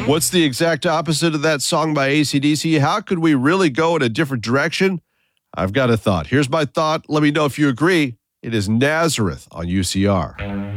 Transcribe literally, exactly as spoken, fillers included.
What's the exact opposite of that song by A C D C? How could we really go in a different direction? I've got a thought. Here's my thought. Let me know if you agree. It is Nazareth on U C R.